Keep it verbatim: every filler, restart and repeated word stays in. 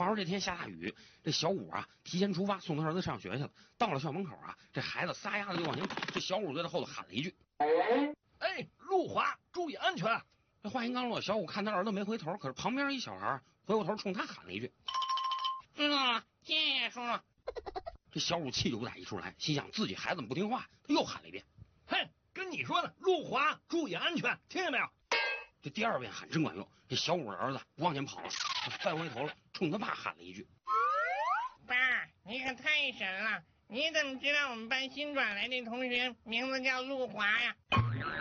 好这天下大雨，这小五啊提前出发送他儿子上学去了。到了校门口啊，这孩子撒丫子就往前跑，这小五就在后头喊了一句：“ 哎，路滑，注意安全！” 这话音刚落，小五看他儿子没回头，可是旁边一小孩回过头冲他喊了一句：“知道了，谢谢叔叔。”这小五气就不打一处来，心想自己孩子怎么不听话，他又喊了一遍：“ 嘿，跟你说呢，路滑，注意安全，听见没有？” 这第二遍喊真管用，这小五的儿子不往前跑了，他翻回头了，冲他爸喊了一句：“ 爸，你可太神了！你怎么知道我们班新转来的同学名字叫路华呀？”